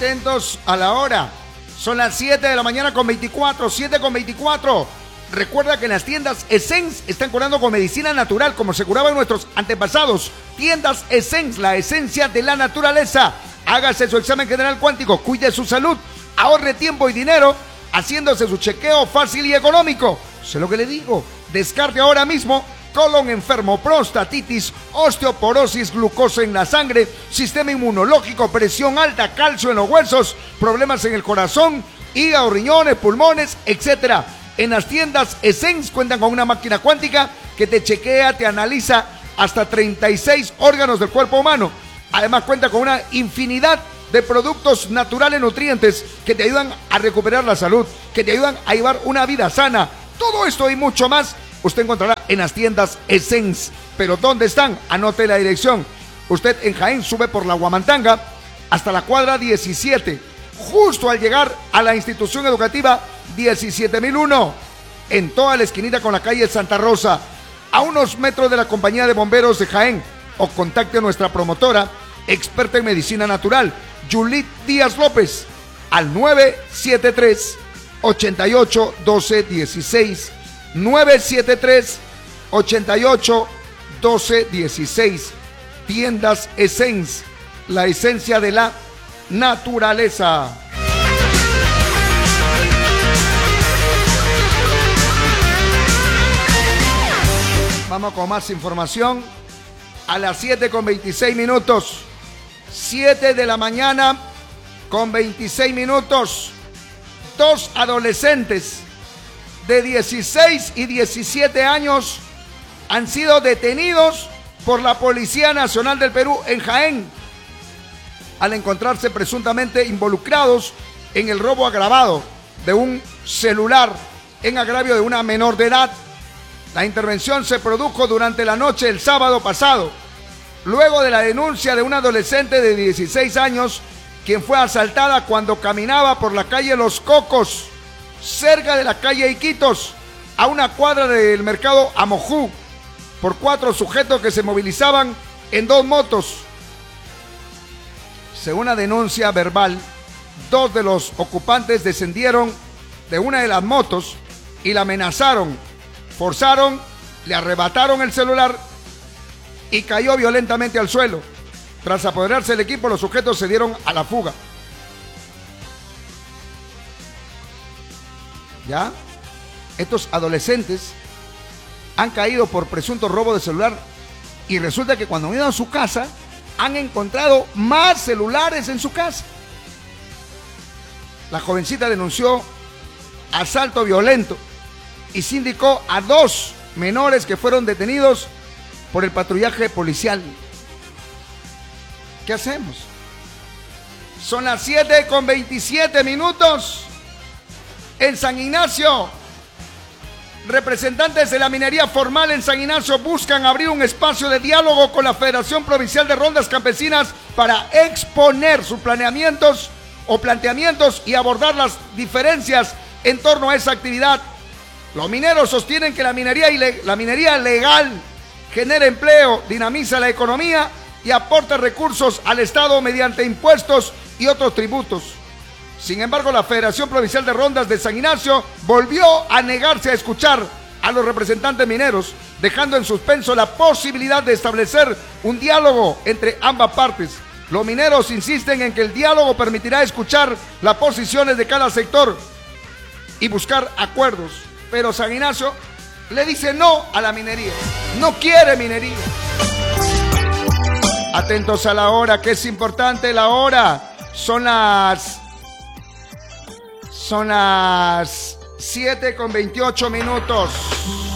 Atentos a la hora. Son las 7 de la mañana con 24, 7 con 24. Recuerda que en las tiendas Essence están curando con medicina natural, como se curaban nuestros antepasados. Tiendas Essence, la esencia de la naturaleza. Hágase su examen general cuántico, cuide su salud, ahorre tiempo y dinero, haciéndose su chequeo fácil y económico. Sé lo que le digo, descarte ahora mismo colon enfermo, prostatitis, osteoporosis, glucosa en la sangre, sistema inmunológico, presión alta, calcio en los huesos, problemas en el corazón, hígado, riñones, pulmones, etc. En las tiendas Essence cuentan con una máquina cuántica que te chequea, te analiza hasta 36 órganos del cuerpo humano. Además cuenta con una infinidad de productos naturales nutrientes que te ayudan a recuperar la salud, que te ayudan a llevar una vida sana. Todo esto y mucho más usted encontrará en las tiendas Essence. ¿Pero dónde están? Anote la dirección. Usted en Jaén sube por la Huamantanga hasta la cuadra 17, justo al llegar a la institución educativa 17001, en toda la esquinita con la calle Santa Rosa, a unos metros de la compañía de bomberos de Jaén. O contacte a nuestra promotora, experta en medicina natural, Yulit Díaz López, al 973-88-12-16. 973-88-12-16. Tiendas Essence, la esencia de la naturaleza. Vamos con más información. A las 7 con 26 minutos. 7 de la mañana con 26 minutos. Dos adolescentes de 16 y 17 años han sido detenidos por la Policía Nacional del Perú en Jaén, al encontrarse presuntamente involucrados en el robo agravado de un celular en agravio de una menor de edad. La intervención se produjo durante la noche del sábado pasado, luego de la denuncia de una adolescente de 16 años, quien fue asaltada cuando caminaba por la calle Los Cocos, cerca de la calle Iquitos, a una cuadra del mercado Amojú, por 4 sujetos que se movilizaban en 2 motos. Según la denuncia verbal, 2 de los ocupantes descendieron de una de las motos y la amenazaron, forzaron, le arrebataron el celular y cayó violentamente al suelo. Tras apoderarse del equipo, los sujetos se dieron a la fuga. ¿Ya? Estos adolescentes han caído por presunto robo de celular y resulta que cuando han ido a su casa han encontrado más celulares en su casa. La jovencita denunció asalto violento y sindicó a 2 menores que fueron detenidos por el patrullaje policial. ¿Qué hacemos? Son las 7 con 27 minutos. En San Ignacio, representantes de la minería formal en San Ignacio buscan abrir un espacio de diálogo con la Federación Provincial de Rondas Campesinas para exponer sus planteamientos y abordar las diferencias en torno a esa actividad. Los mineros sostienen que la minería legal genera empleo, dinamiza la economía y aporta recursos al Estado mediante impuestos y otros tributos. Sin embargo, la Federación Provincial de Rondas de San Ignacio volvió a negarse a escuchar a los representantes mineros, dejando en suspenso la posibilidad de establecer un diálogo entre ambas partes. Los mineros insisten en que el diálogo permitirá escuchar las posiciones de cada sector y buscar acuerdos, pero San Ignacio le dice no a la minería, no quiere minería. Atentos a la hora, que es importante la hora. Son las 7 con 28 minutos.